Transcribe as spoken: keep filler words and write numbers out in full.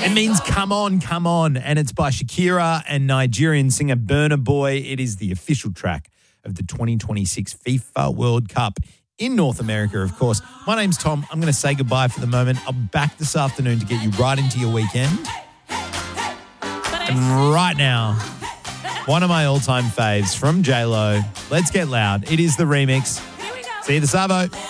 It means come on, come on. And it's by Shakira and Nigerian singer Burna Boy. It is the official track of the twenty twenty-six FIFA World Cup in North America, of course. My name's Tom. I'm going to say goodbye for the moment. I'll be back this afternoon to get you right into your weekend. And right now, one of my all-time faves from J Lo. Let's Get Loud. It is the remix. See you this Savo.